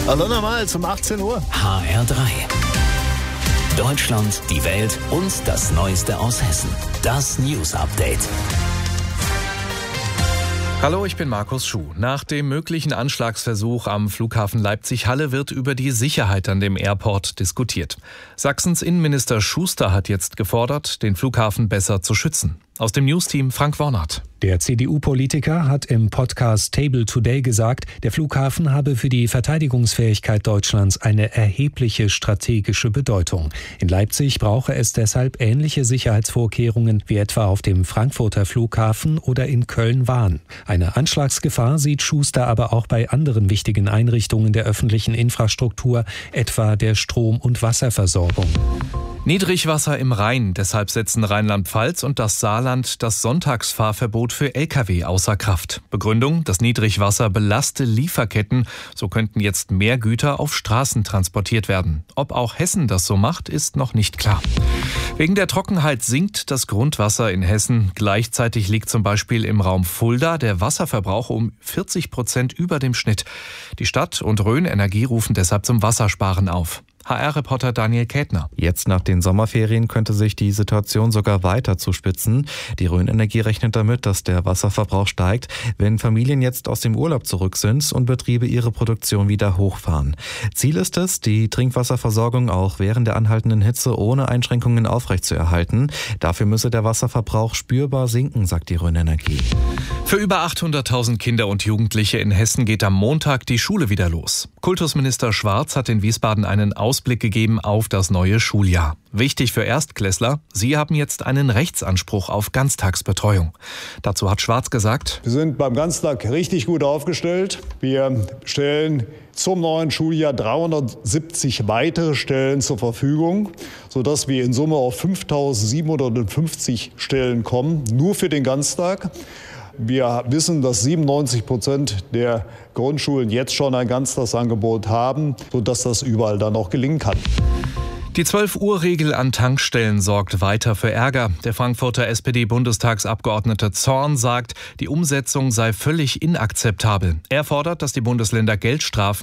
Hallo nochmal zum 18 Uhr. HR3. Deutschland, die Welt und das Neueste aus Hessen. Das News Update. Hallo, ich bin Markus Schuh. Nach dem möglichen Anschlagsversuch am Flughafen Leipzig-Halle wird über die Sicherheit an dem Airport diskutiert. Sachsens Innenminister Schuster hat jetzt gefordert, den Flughafen besser zu schützen. Aus dem Newsteam Frank Wornert. Der CDU-Politiker hat im Podcast Table Today gesagt, der Flughafen habe für die Verteidigungsfähigkeit Deutschlands eine erhebliche strategische Bedeutung. In Leipzig brauche es deshalb ähnliche Sicherheitsvorkehrungen wie etwa auf dem Frankfurter Flughafen oder in Köln-Wahn. Eine Anschlagsgefahr sieht Schuster aber auch bei anderen wichtigen Einrichtungen der öffentlichen Infrastruktur, etwa der Strom- und Wasserversorgung. Niedrigwasser im Rhein. Deshalb setzen Rheinland-Pfalz und das Saarland das Sonntagsfahrverbot für Lkw außer Kraft. Begründung: Das Niedrigwasser belaste Lieferketten. So könnten jetzt mehr Güter auf Straßen transportiert werden. Ob auch Hessen das so macht, ist noch nicht klar. Wegen der Trockenheit sinkt das Grundwasser in Hessen. Gleichzeitig liegt zum Beispiel im Raum Fulda der Wasserverbrauch um 40% über dem Schnitt. Die Stadt und Rhön Energie rufen deshalb zum Wassersparen auf. HR-Reporter Daniel Kätner. Jetzt nach den Sommerferien könnte sich die Situation sogar weiter zuspitzen. Die Rhön Energie rechnet damit, dass der Wasserverbrauch steigt, wenn Familien jetzt aus dem Urlaub zurück sind und Betriebe ihre Produktion wieder hochfahren. Ziel ist es, die Trinkwasserversorgung auch während der anhaltenden Hitze ohne Einschränkungen aufrechtzuerhalten. Dafür müsse der Wasserverbrauch spürbar sinken, sagt die Rhön Energie. Für über 800.000 Kinder und Jugendliche in Hessen geht am Montag die Schule wieder los. Kultusminister Schwarz hat in Wiesbaden einen Ausblick gegeben auf das neue Schuljahr. Wichtig für Erstklässler: Sie haben jetzt einen Rechtsanspruch auf Ganztagsbetreuung. Dazu hat Schwarz gesagt: Wir sind beim Ganztag richtig gut aufgestellt. Wir stellen zum neuen Schuljahr 370 weitere Stellen zur Verfügung, sodass wir in Summe auf 5.750 Stellen kommen, nur für den Ganztag. Wir wissen, dass 97% der Grundschulen jetzt schon ein Ganztagsangebot haben, sodass das überall dann auch gelingen kann. Die 12-Uhr-Regel an Tankstellen sorgt weiter für Ärger. Der Frankfurter SPD-Bundestagsabgeordnete Zorn sagt, die Umsetzung sei völlig inakzeptabel. Er fordert, dass die Bundesländer Geldstrafen